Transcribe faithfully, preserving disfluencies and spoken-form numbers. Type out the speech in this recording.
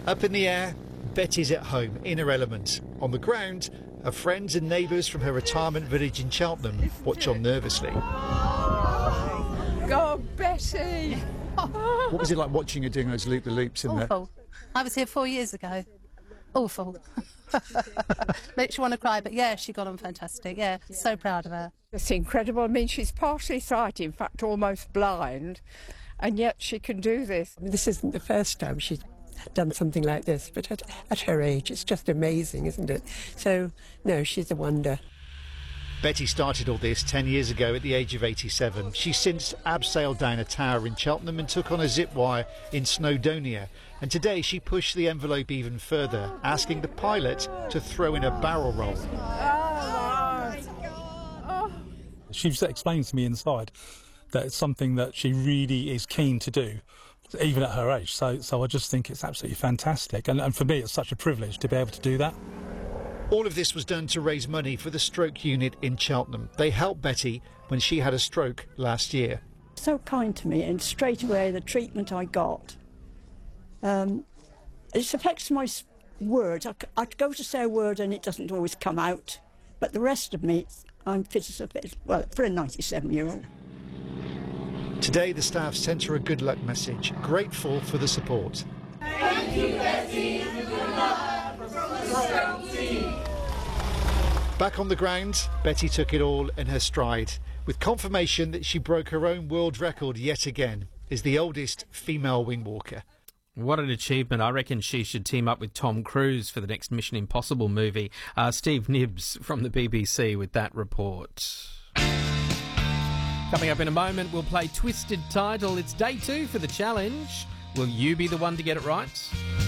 Up in the air, Betty's at home, in her element. On the ground, her friends and neighbours from her retirement village in Cheltenham watch on nervously. Go, Betty! What was it like watching her doing those loop-the-loops in there? Awful. I was here four years ago. Awful. Makes you want to cry, but yeah, she got on fantastic. Yeah, so proud of her. It's incredible. I mean, she's partially sighted, in fact, almost blind, and yet she can do this. I mean, this isn't the first time she's done something like this, but at, at her age, it's just amazing, isn't it? So, no, she's a wonder. Betty started all this ten years ago at the age of eighty-seven. She's since abseiled down a tower in Cheltenham and took on a zip wire in Snowdonia. And today she pushed the envelope even further, asking the pilot to throw in a barrel roll. She explained to me inside that it's something that she really is keen to do, even at her age. So, so I just think it's absolutely fantastic. And, and for me, it's such a privilege to be able to do that. All of this was done to raise money for the stroke unit in Cheltenham. They helped Betty when she had a stroke last year. So kind to me, and straight away the treatment I got. Um, it affects my words. I, I go to say a word and it doesn't always come out. But the rest of me, I'm fit as a bit, well, for a ninety-seven-year-old. Today the staff sent her a good luck message, grateful for the support. Thank you, Betty. Good luck from the stroke team. Back on the ground, Betty took it all in her stride, with confirmation that she broke her own world record yet again as the oldest female wing walker. What an achievement. I reckon she should team up with Tom Cruise for the next Mission Impossible movie. Uh, Steve Nibbs from the B B C with that report. Coming up in a moment, we'll play Twisted Title. It's day two for the challenge. Will you be the one to get it right?